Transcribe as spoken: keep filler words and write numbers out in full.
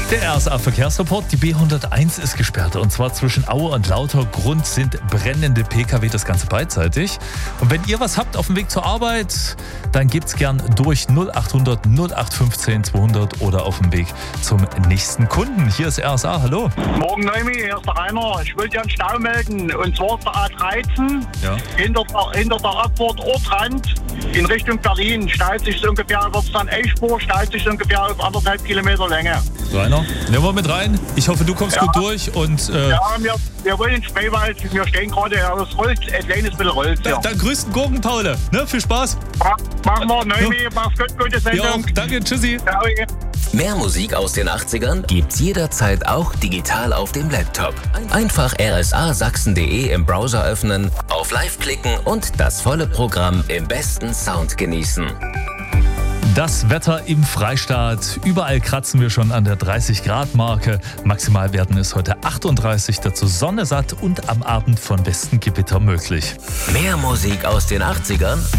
Der R S A-Verkehrsreport, die B hunderteins ist gesperrt und zwar zwischen Aue und Lauter. Grund sind brennende P K W, das Ganze beidseitig. Und wenn ihr was habt auf dem Weg zur Arbeit, dann gebt's gern durch null acht hundert null acht fünfzehn zweihundert oder auf dem Weg zum nächsten Kunden. Hier ist R S A, hallo. Morgen Neumi, hier ist der Rainer. Ich wollte dir einen Stau melden und zwar ist der A dreizehn Ja. hinter, der, hinter der Abfahrt Ortrand in Richtung Berlin. Staut sich so ungefähr, wird es dann Eichspur, staut sich so ungefähr auf anderthalb Kilometer Länge. Rainer, nehmen wir mit rein. Ich hoffe, du kommst Ja. gut durch und äh, Ja, wir, wir wollen in Spreewald, wir stehen gerade, es rollt, ein kleines bisschen rollt. da, Ja. dann grüßt den Gurken, Paul. Ne, viel Spaß. Ma- Machen wir, Neumi, mach's gut, gute Ja, auch. Sendung. Danke, tschüssi. Ciao. Mehr Musik aus den achtzigern gibt's jederzeit auch digital auf dem Laptop. Einfach r s a sachsen punkt d e im Browser öffnen, auf Live klicken und das volle Programm im besten Sound genießen. Das Wetter im Freistaat. Überall kratzen wir schon an der dreißig Grad Marke. Maximal werden es heute achtunddreißig, dazu Sonne satt und am Abend von Westen Gewitter möglich. Mehr Musik aus den achtzigern